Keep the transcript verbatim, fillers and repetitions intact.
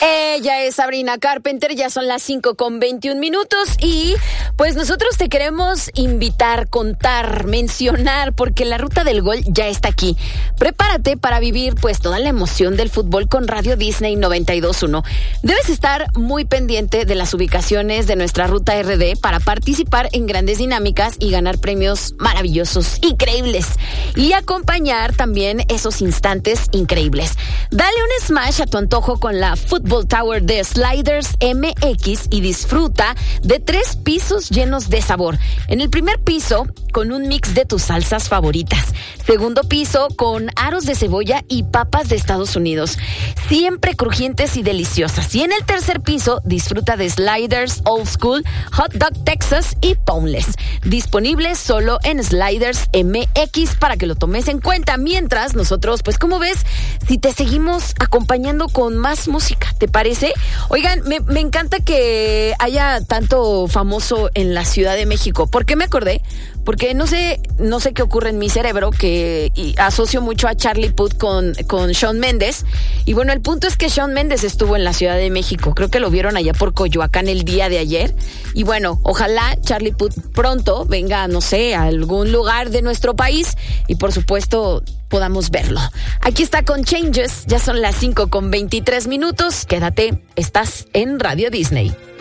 Ella es Sabrina Carpenter, ya son las cinco con veintiún minutos y pues nosotros te queremos invitar, contar, mencionar, porque la Ruta del Gol ya está aquí. Prepárate para vivir pues toda la emoción del fútbol con Radio Disney noventa y dos punto uno. Debes estar muy pendiente de las ubicaciones de nuestra Ruta R D para participar en grandes dinámicas y ganar premios maravillosos, increíbles, y acompañar también esos instantes increíbles. Dale un smash a tu antojo con la Football Tower de Sliders M X y disfruta de tres pisos llenos de sabor. En el primer piso, con un mix de tus salsas favoritas. Segundo piso, con aros de cebolla y papas de Estados Unidos, siempre crujientes y deliciosas. Y en el tercer piso, disfruta de Sliders Old School, Hot Dog Texas y Boneless. Disponibles solo en Sliders M X para que lo tomes en cuenta. Mientras nosotros, pues como ves, si te seguimos acompañando con más música, ¿te parece? Oigan, me, me encanta que haya tanto famoso en la Ciudad de México. ¿Por qué me acordé? Porque no sé, no sé qué ocurre en mi cerebro, que y asocio mucho a Charlie Puth con, con Shawn Mendes. Y bueno, el punto es que Shawn Mendes estuvo en la Ciudad de México. Creo que lo vieron allá por Coyoacán el día de ayer. Y bueno, ojalá Charlie Puth pronto venga, no sé, a algún lugar de nuestro país y por supuesto podamos verlo. Aquí está con Changes, ya son las cinco con veintitrés minutos. Quédate, estás en Radio Disney.